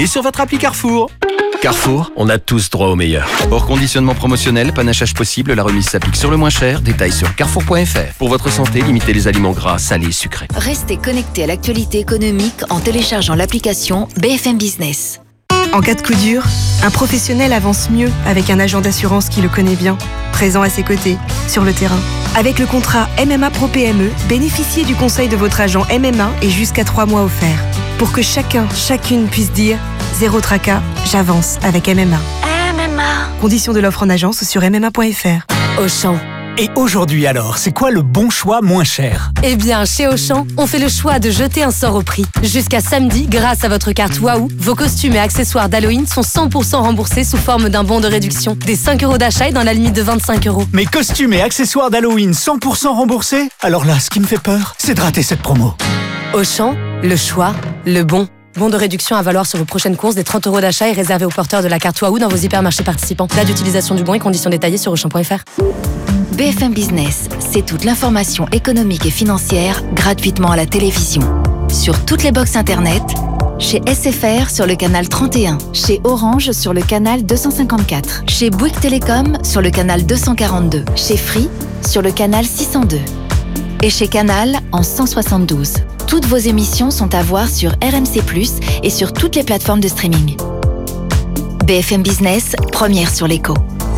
Et sur votre appli Carrefour. Carrefour, on a tous droit au meilleur. Hors conditionnement promotionnel, panachage possible, la remise s'applique sur le moins cher. Détails sur carrefour.fr. Pour votre santé, limitez les aliments gras, salés, sucrés. Restez connecté à l'actualité économique en téléchargeant l'application BFM Business. En cas de coup dur, un professionnel avance mieux avec un agent d'assurance qui le connaît bien, présent à ses côtés, sur le terrain. Avec le contrat MMA Pro PME, bénéficiez du conseil de votre agent MMA et jusqu'à 3 mois offerts. Pour que chacune puisse dire « Zéro tracas, j'avance avec MMA ». Conditions de l'offre en agence sur MMA.fr. Auchan. Et aujourd'hui alors, c'est quoi le bon choix moins cher ? Eh bien, chez Auchan, on fait le choix de jeter un sort au prix. Jusqu'à samedi, grâce à votre carte Waouh, vos costumes et accessoires d'Halloween sont 100% remboursés sous forme d'un bon de réduction. Des 5 € d'achat et dans la limite de 25 €. Mes costumes et accessoires d'Halloween 100% remboursés ? Alors là, ce qui me fait peur, c'est de rater cette promo. Auchan, le choix, le bon. Bon de réduction à valoir sur vos prochaines courses des 30 € d'achat et réservé aux porteurs de la carte Waouh dans vos hypermarchés participants. Date d'utilisation du bon et conditions détaillées sur auchan.fr. BFM Business, c'est toute l'information économique et financière gratuitement à la télévision. Sur toutes les box internet, chez SFR sur le canal 31, chez Orange sur le canal 254, chez Bouygues Télécom sur le canal 242, chez Free sur le canal 602 et chez Canal en 172. Toutes vos émissions sont à voir sur RMC+, et sur toutes les plateformes de streaming. BFM Business, première sur l'écho.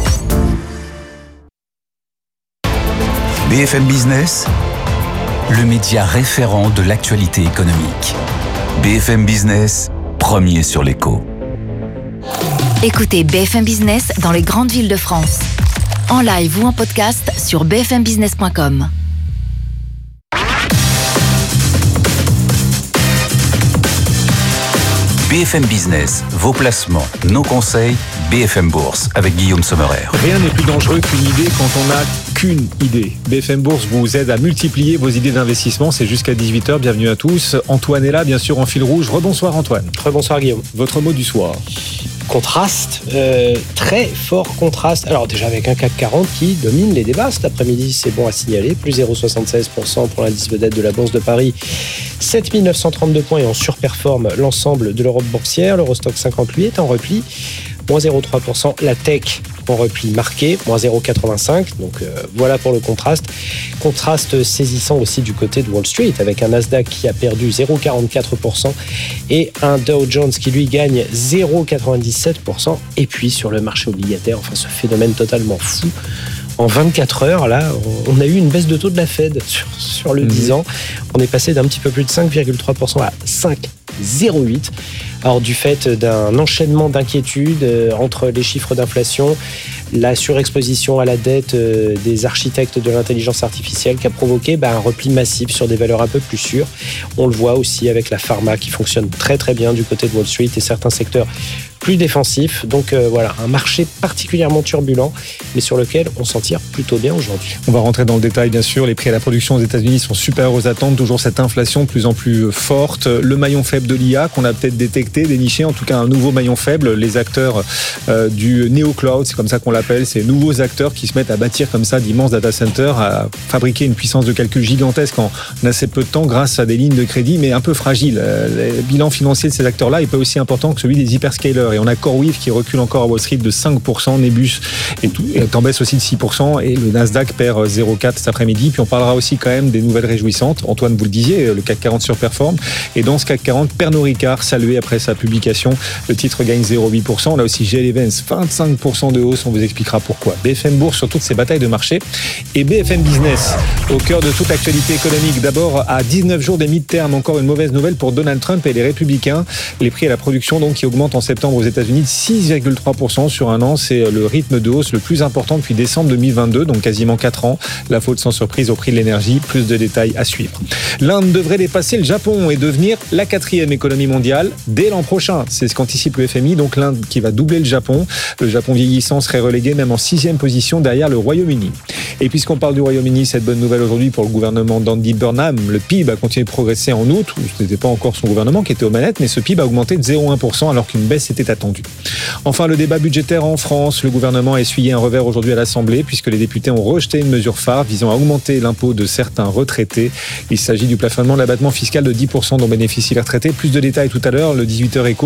BFM Business, le média référent de l'actualité économique. BFM Business, premier sur l'écho. Écoutez BFM Business dans les grandes villes de France. En live ou en podcast sur bfmbusiness.com. BFM Business, vos placements, nos conseils, BFM Bourse avec Guillaume Sommerer. Rien n'est plus dangereux qu'une idée quand on n'a qu'une idée. BFM Bourse vous aide à multiplier vos idées d'investissement. C'est jusqu'à 18h. Bienvenue à tous. Antoine est là, bien sûr, en fil rouge. Rebonsoir Antoine. Rebonsoir Guillaume. Votre mot du soir. Contraste, très fort contraste. Alors déjà avec un CAC 40 qui domine les débats cet après-midi, c'est bon à signaler. Plus 0,76% pour l'indice vedette de la Bourse de Paris. 7932 points et on surperforme l'ensemble de l'Europe boursière. L'Eurostock 50 lui est en repli. Moins 0,3%. La tech en repli marqué, moins 0,85. Donc voilà pour le contraste. Contraste saisissant aussi du côté de Wall Street avec un Nasdaq qui a perdu 0,44% et un Dow Jones qui lui gagne 0,97%. Et puis sur le marché obligataire, enfin ce phénomène totalement fou. En 24 heures, là, on a eu une baisse de taux de la Fed sur le 10 ans. On est passé d'un petit peu plus de 5,3% à 5,08%. Alors du fait d'un enchaînement d'inquiétudes entre les chiffres d'inflation, la surexposition à la dette des architectes de l'intelligence artificielle qui a provoqué un repli massif sur des valeurs un peu plus sûres. On le voit aussi avec la pharma qui fonctionne très très bien du côté de Wall Street et certains secteurs plus défensifs. Donc voilà, un marché particulièrement turbulent, mais sur lequel on s'en tire plutôt bien aujourd'hui. On va rentrer dans le détail, bien sûr. Les prix à la production aux États-Unis sont supérieurs aux attentes. Toujours cette inflation de plus en plus forte. Le maillon faible de l'IA qu'on a peut-être détecté, déniché, en tout cas un nouveau maillon faible. Les acteurs du néo-cloud, c'est comme ça qu'on l'appelle, ces nouveaux acteurs qui se mettent à bâtir comme ça d'immenses data centers, à fabriquer une puissance de calcul gigantesque en assez peu de temps grâce à des lignes de crédit, mais un peu fragiles. Le bilan financier de ces acteurs-là est pas aussi important que celui des hyperscalers. Et on a CoreWeave qui recule encore à Wall Street de 5%, Nebus est en baisse aussi de 6%, et le Nasdaq perd 0,4 cet après-midi. Puis on parlera aussi quand même des nouvelles réjouissantes. Antoine, vous le disiez, le CAC 40 surperforme. Et dans ce CAC 40, Pernod Ricard, salué après sa publication, le titre gagne 0,8%. On a aussi GL Events, 25% de hausse. On vous expliquera pourquoi. BFM Bourse sur toutes ces batailles de marché. Et BFM Business, au cœur de toute l'actualité économique. D'abord, à 19 jours des mid-term, encore une mauvaise nouvelle pour Donald Trump et les Républicains. Les prix à la production donc qui augmentent en septembre aux États-Unis de 6,3% sur un an. C'est le rythme de hausse le plus important depuis décembre 2022, donc quasiment 4 ans. La faute sans surprise au prix de l'énergie. Plus de détails à suivre. L'Inde devrait dépasser le Japon et devenir la 4e économie mondiale dès l'an prochain. C'est ce qu'anticipe le FMI. Donc l'Inde qui va doubler le Japon. Le Japon vieillissant serait relégué même en 6e position derrière le Royaume-Uni. Et puisqu'on parle du Royaume-Uni, cette bonne nouvelle aujourd'hui pour le gouvernement d'Andy Burnham. Le PIB a continué de progresser en août, où ce n'était pas encore son gouvernement qui était aux manettes, mais ce PIB a augmenté de 0,1% alors qu'une baisse était attendue. Enfin, le débat budgétaire en France. Le gouvernement a essuyé un revers aujourd'hui à l'Assemblée puisque les députés ont rejeté une mesure phare visant à augmenter l'impôt de certains retraités. Il s'agit du plafonnement de l'abattement fiscal de 10% dont bénéficient les retraités. Plus de détails tout à l'heure, le 18h écho.